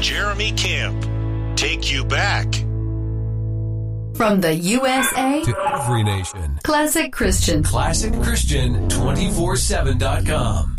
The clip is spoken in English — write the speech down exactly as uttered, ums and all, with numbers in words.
Jeremy Camp take you back. From the U S A to every nation. Classic Christian. Classic Christian two four seven dot com.